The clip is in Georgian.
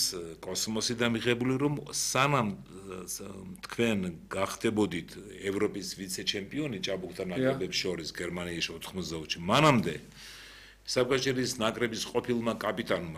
კოსმოსიდან მიღებული, რომ სანამ თქვენ გახდებოდით ევროპის ვიცე-ჩემპიონი ჭაბუკთა ნაკრებებს შორის გერმანიაში 90-ში, მანამდე საბჭოთა ნაკრების ყოფილმა კაპიტანმა